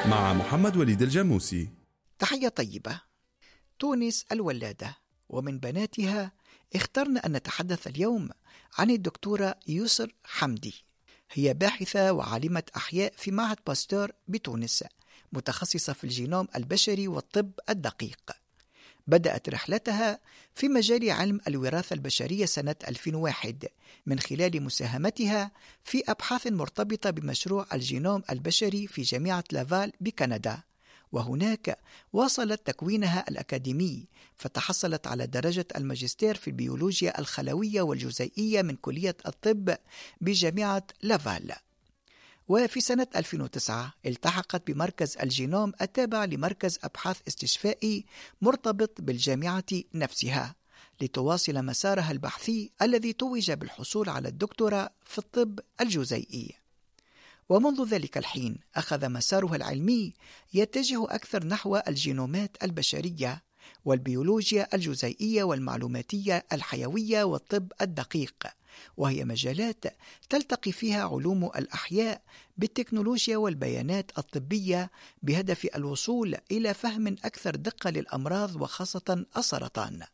مع محمد وليد الجاموسي. تحية طيبة. تونس الولادة، ومن بناتها اخترنا أن نتحدث اليوم عن الدكتورة يسر حمدي. هي باحثة وعالمة أحياء في معهد باستور بتونس، متخصصة في الجينوم البشري والطب الدقيق. بدأت رحلتها في مجال علم الوراثة البشرية سنة 2001 من خلال مساهمتها في أبحاث مرتبطة بمشروع الجينوم البشري في جامعة لافال بكندا، وهناك واصلت تكوينها الأكاديمي، فتحصلت على درجة الماجستير في البيولوجيا الخلوية والجزيئية من كلية الطب بجامعة لافال. وفي سنة 2009 التحقت بمركز الجينوم التابع لمركز أبحاث استشفائي مرتبط بالجامعة نفسها، لتواصل مسارها البحثي الذي توج بالحصول على الدكتوراه في الطب الجزيئي. ومنذ ذلك الحين أخذ مسارها العلمي يتجه أكثر نحو الجينومات البشرية والبيولوجيا الجزيئية والمعلوماتية الحيوية والطب الدقيق، وهي مجالات تلتقي فيها علوم الأحياء بالتكنولوجيا والبيانات الطبية بهدف الوصول إلى فهم أكثر دقة للأمراض وخاصة السرطان.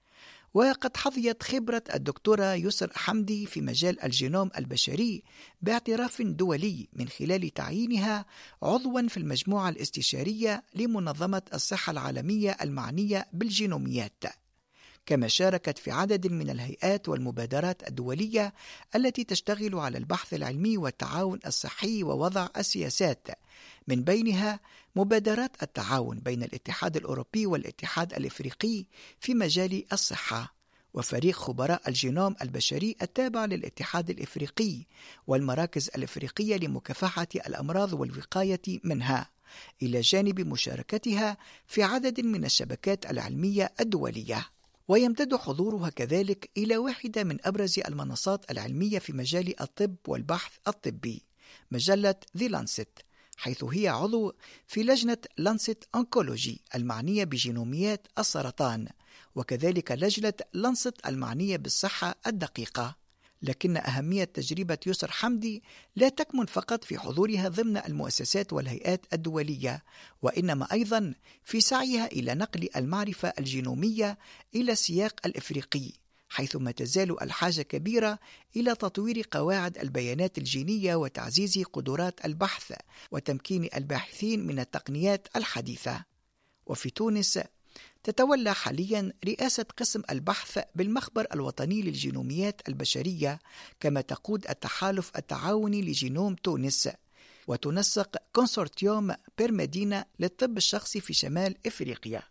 وقد حظيت خبرة الدكتورة يسر حمدي في مجال الجينوم البشري باعتراف دولي من خلال تعيينها عضوا في المجموعة الاستشارية لمنظمة الصحة العالمية المعنية بالجينوميات، كما شاركت في عدد من الهيئات والمبادرات الدولية التي تشتغل على البحث العلمي والتعاون الصحي ووضع السياسات، من بينها مبادرات التعاون بين الاتحاد الأوروبي والاتحاد الإفريقي في مجال الصحة، وفريق خبراء الجينوم البشري التابع للاتحاد الإفريقي والمراكز الإفريقية لمكافحة الأمراض والوقاية منها، إلى جانب مشاركتها في عدد من الشبكات العلمية الدولية. ويمتد حضورها كذلك إلى واحدة من أبرز المنصات العلمية في مجال الطب والبحث الطبي، مجلة The Lancet، حيث هي عضو في لجنة لانست أونكولوجي المعنية بجينوميات السرطان، وكذلك لجنة لانست المعنية بالصحة الدقيقة. لكن أهمية تجربة يسر حمدي لا تكمن فقط في حضورها ضمن المؤسسات والهيئات الدولية، وإنما أيضا في سعيها إلى نقل المعرفة الجينومية إلى السياق الإفريقي، حيث ما تزال الحاجة كبيرة إلى تطوير قواعد البيانات الجينية وتعزيز قدرات البحث وتمكين الباحثين من التقنيات الحديثة. وفي تونس تتولى حاليا رئاسة قسم البحث بالمخبر الوطني للجينوميات البشرية، كما تقود التحالف التعاوني لجينوم تونس، وتنسق كونسورتيوم بيرمدينا للطب الشخصي في شمال إفريقيا.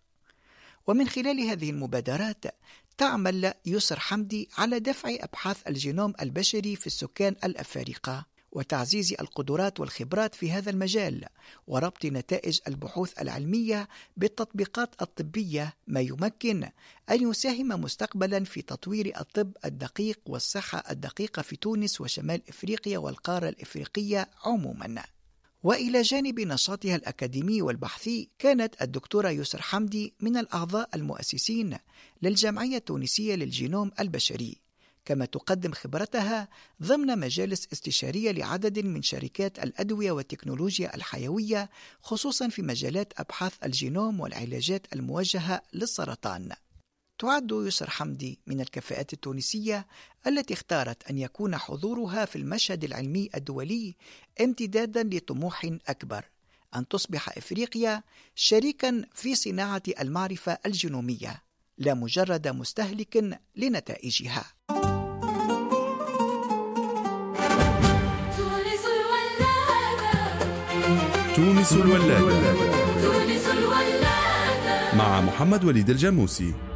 ومن خلال هذه المبادرات تعمل يسر حمدي على دفع أبحاث الجينوم البشري في السكان الأفارقة، وتعزيز القدرات والخبرات في هذا المجال، وربط نتائج البحوث العلمية بالتطبيقات الطبية، ما يمكن أن يساهم مستقبلا في تطوير الطب الدقيق والصحة الدقيقة في تونس وشمال إفريقيا والقارة الإفريقية عموما. وإلى جانب نشاطها الأكاديمي والبحثي، كانت الدكتورة يسر حمدي من الأعضاء المؤسسين للجمعية التونسية للجينوم البشري، كما تقدم خبرتها ضمن مجالس استشارية لعدد من شركات الأدوية والتكنولوجيا الحيوية، خصوصا في مجالات أبحاث الجينوم والعلاجات الموجهة للسرطان. تعد يسر حمدي من الكفاءات التونسية التي اختارت أن يكون حضورها في المشهد العلمي الدولي امتدادا لطموح أكبر، أن تصبح إفريقيا شريكا في صناعة المعرفة الجينومية، لا مجرد مستهلك لنتائجها. تونس الولادة مع محمد وليد الجاموسي.